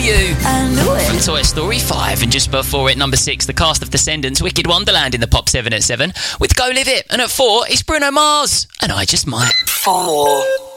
You. I knew it. From Toy Story 5. And just before it, number 6, the cast of Descendants, Wicked Wonderland in the Pop 7 at 7, with Go Live It. And at 4, it's Bruno Mars, and I Just Might. 4.